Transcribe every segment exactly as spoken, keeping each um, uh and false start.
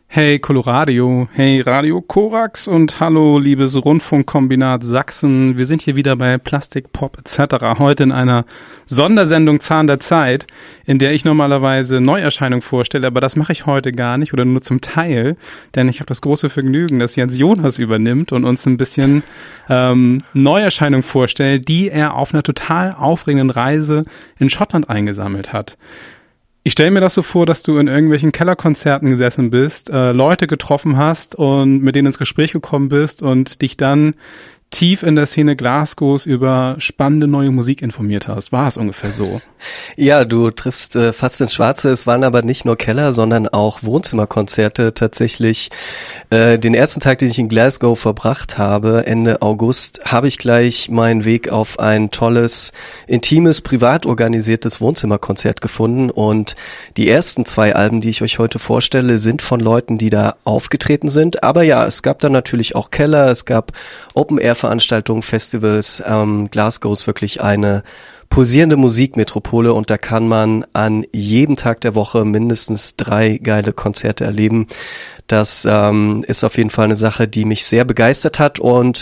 Hey Coloradio, hey Radio Korax und hallo liebes Rundfunkkombinat Sachsen. Wir sind hier wieder bei Plastik, Pop et cetera. Heute in einer Sondersendung Zahn der Zeit, in der ich normalerweise Neuerscheinungen vorstelle, aber das mache ich heute gar nicht oder nur zum Teil, denn ich habe das große Vergnügen, dass Jens Jonas übernimmt und uns ein bisschen ähm, Neuerscheinungen vorstellt, die er auf einer total aufregenden Reise in Schottland eingesammelt hat. Ich stelle mir das so vor, dass du in irgendwelchen Kellerkonzerten gesessen bist, äh, Leute getroffen hast und mit denen ins Gespräch gekommen bist und dich dann tief in der Szene Glasgows über spannende neue Musik informiert hast. War es ungefähr so? Ja, du triffst äh, fast ins Schwarze. Es waren aber nicht nur Keller, sondern auch Wohnzimmerkonzerte. Tatsächlich äh, den ersten Tag, den ich in Glasgow verbracht habe, Ende August, habe ich gleich meinen Weg auf ein tolles, intimes, privat organisiertes Wohnzimmerkonzert gefunden. Und die ersten zwei Alben, die ich euch heute vorstelle, sind von Leuten, die da aufgetreten sind. Aber ja, es gab dann natürlich auch Keller, es gab Open-Air-Veranstaltungen, Festivals. Ähm, Glasgow ist wirklich eine pulsierende Musikmetropole und da kann man an jedem Tag der Woche mindestens drei geile Konzerte erleben. Das ähm, ist auf jeden Fall eine Sache, die mich sehr begeistert hat und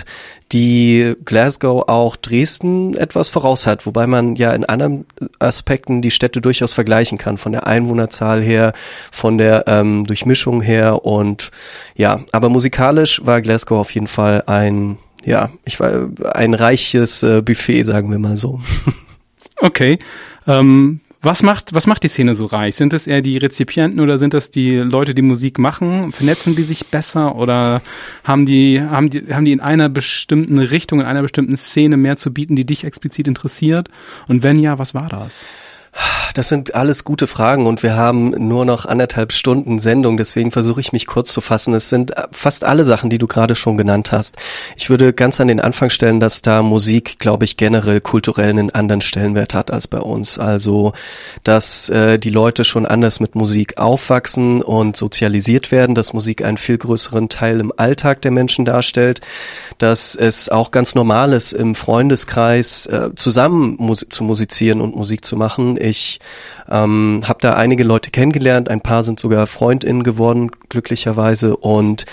die Glasgow auch Dresden etwas voraus hat, wobei man ja in anderen Aspekten die Städte durchaus vergleichen kann, von der Einwohnerzahl her, von der ähm, Durchmischung her und ja, aber musikalisch war Glasgow auf jeden Fall ein, ja, ich war ein reiches äh, Buffet, sagen wir mal so. Okay, ähm, was macht, was macht die Szene so reich? Sind es eher die Rezipienten oder sind das die Leute, die Musik machen? Vernetzen die sich besser oder haben die, haben die, haben die in einer bestimmten Richtung, in einer bestimmten Szene mehr zu bieten, die dich explizit interessiert? Und wenn ja, was war das? Das sind alles gute Fragen und wir haben nur noch anderthalb Stunden Sendung, deswegen versuche ich mich kurz zu fassen. Es sind fast alle Sachen, die du gerade schon genannt hast. Ich würde ganz an den Anfang stellen, dass da Musik, glaube ich, generell kulturell einen anderen Stellenwert hat als bei uns. Also, dass äh, die Leute schon anders mit Musik aufwachsen und sozialisiert werden, dass Musik einen viel größeren Teil im Alltag der Menschen darstellt, dass es auch ganz normal ist, im Freundeskreis äh, zusammen mus- zu musizieren und Musik zu machen. Ich ähm, habe da einige Leute kennengelernt, ein paar sind sogar FreundInnen geworden, glücklicherweise, und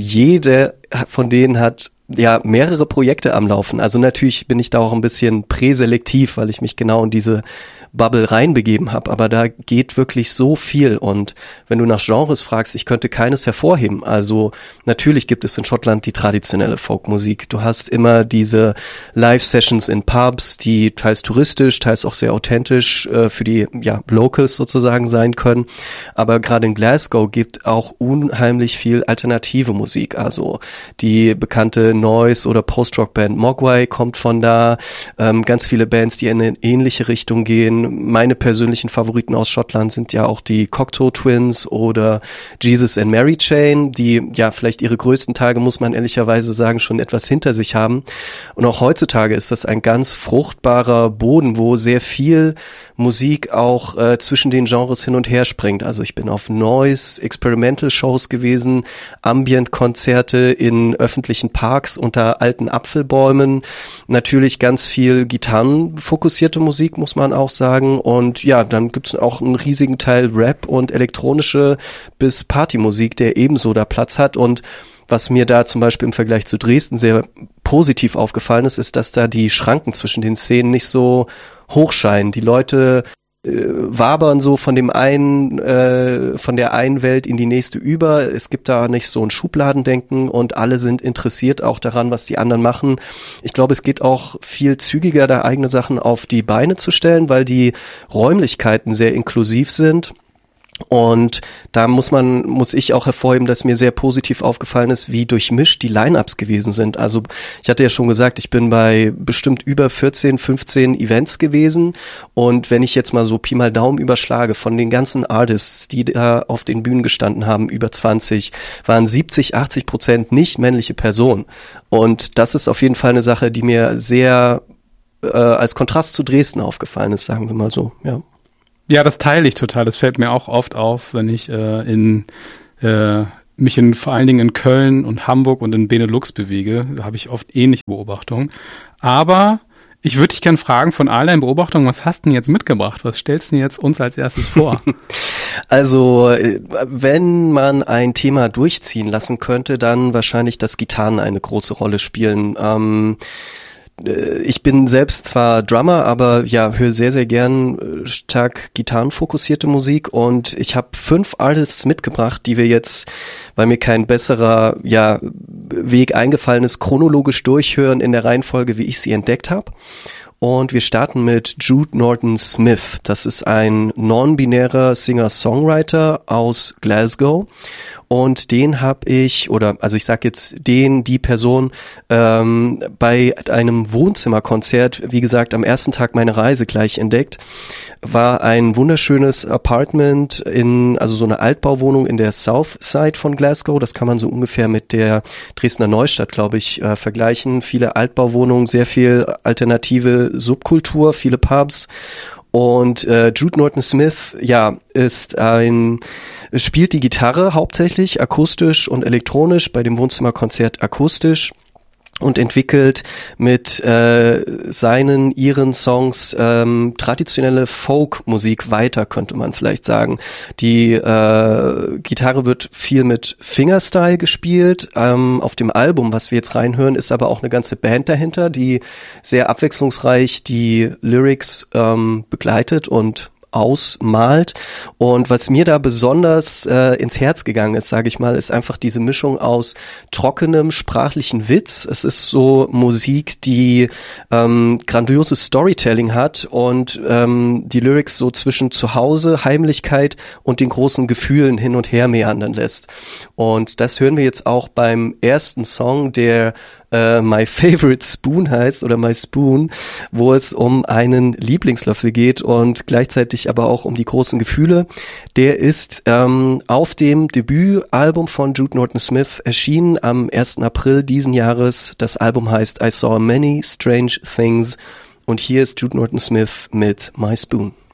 jede von denen hat ja mehrere Projekte am Laufen. Also natürlich bin ich da auch ein bisschen präselektiv, weil ich mich genau in diese Bubble reinbegeben habe, aber da geht wirklich so viel und wenn du nach Genres fragst, ich könnte keines hervorheben. Also natürlich gibt es in Schottland die traditionelle Folkmusik. Du hast immer diese Live-Sessions in Pubs, die teils touristisch, teils auch sehr authentisch äh, für die ja Locals sozusagen sein können, aber gerade in Glasgow gibt auch unheimlich viel alternative Musik, also die bekannte Noise- oder Post-Rock-Band Mogwai kommt von da, ähm, ganz viele Bands, die in eine ähnliche Richtung gehen. Meine persönlichen Favoriten aus Schottland sind ja auch die Cocteau Twins oder Jesus and Mary Chain, die ja vielleicht ihre größten Tage, muss man ehrlicherweise sagen, schon etwas hinter sich haben. Und auch heutzutage ist das ein ganz fruchtbarer Boden, wo sehr viel Musik auch äh, zwischen den Genres hin und her springt. Also ich bin auf Noise, Experimental Shows gewesen, Ambient-Konzerte in öffentlichen Parks unter alten Apfelbäumen, natürlich ganz viel gitarrenfokussierte Musik, muss man auch sagen. Und ja, dann gibt es auch einen riesigen Teil Rap und elektronische bis Partymusik, der ebenso da Platz hat. Und was mir da zum Beispiel im Vergleich zu Dresden sehr positiv aufgefallen ist, ist, dass da die Schranken zwischen den Szenen nicht so hoch scheinen. Die Leute äh, wabern so von dem einen, äh, von der einen Welt in die nächste über. Es gibt da nicht so ein Schubladendenken und alle sind interessiert auch daran, was die anderen machen. Ich glaube, es geht auch viel zügiger, da eigene Sachen auf die Beine zu stellen, weil die Räumlichkeiten sehr inklusiv sind. Und da muss man, muss ich auch hervorheben, dass mir sehr positiv aufgefallen ist, wie durchmischt die Line-Ups gewesen sind. Also ich hatte ja schon gesagt, ich bin bei bestimmt über vierzehn, fünfzehn Events gewesen und wenn ich jetzt mal so Pi mal Daumen überschlage, von den ganzen Artists, die da auf den Bühnen gestanden haben, über zwanzig, waren siebzig, achtzig Prozent nicht männliche Personen. Und das ist auf jeden Fall eine Sache, die mir sehr äh, als Kontrast zu Dresden aufgefallen ist, sagen wir mal so, ja. Ja, das teile ich total. Das fällt mir auch oft auf, wenn ich äh, in äh, mich in vor allen Dingen in Köln und Hamburg und in Benelux bewege. Da habe ich oft ähnliche Beobachtungen. Aber Ich würde dich gerne fragen, von all deinen Beobachtungen, was hast du denn jetzt mitgebracht? Was stellst du denn jetzt uns als erstes vor? Also, wenn man ein Thema durchziehen lassen könnte, dann wahrscheinlich, dass Gitarren eine große Rolle spielen. Ähm, Ich bin selbst zwar Drummer, aber ja, höre sehr, sehr gern stark gitarrenfokussierte Musik und ich habe fünf Artists mitgebracht, die wir jetzt, weil mir kein besserer ja Weg eingefallen ist, chronologisch durchhören in der Reihenfolge, wie ich sie entdeckt habe. Und wir starten mit Jude Norton Smith. Das ist ein non-binärer Singer-Songwriter aus Glasgow. Und den habe ich, oder also ich sag jetzt den, die Person, ähm, bei einem Wohnzimmerkonzert, wie gesagt, am ersten Tag meiner Reise gleich entdeckt. War ein wunderschönes Apartment in, also so eine Altbauwohnung in der South Side von Glasgow. Das kann man so ungefähr mit der Dresdner Neustadt, glaube ich, äh, vergleichen. Viele Altbauwohnungen, sehr viel alternative Subkultur, viele Pubs. Und äh, Jude Norton Smith, ja, ist ein, spielt die Gitarre hauptsächlich akustisch und elektronisch, bei dem Wohnzimmerkonzert akustisch. Und entwickelt mit äh, seinen, ihren Songs ähm, traditionelle Folk-Musik weiter, könnte man vielleicht sagen. Die äh, Gitarre wird viel mit Fingerstyle gespielt. Ähm, auf dem Album, was wir jetzt reinhören, ist aber auch eine ganze Band dahinter, die sehr abwechslungsreich die Lyrics ähm, begleitet und ausmalt. Und was mir da besonders äh, ins Herz gegangen ist, sage ich mal, ist einfach diese Mischung aus trockenem sprachlichen Witz. Es ist so Musik, die ähm, grandioses Storytelling hat und ähm, die Lyrics so zwischen Zuhause, Heimlichkeit und den großen Gefühlen hin und her meandern lässt. Und das hören wir jetzt auch beim ersten Song, der Uh, My Favorite Spoon heißt oder My Spoon, wo es um einen Lieblingslöffel geht und gleichzeitig aber auch um die großen Gefühle. Der ist ähm, auf dem Debütalbum von Jude Norton Smith erschienen am ersten April diesen Jahres. Das Album heißt I Saw Many Strange Things und hier ist Jude Norton Smith mit My Spoon.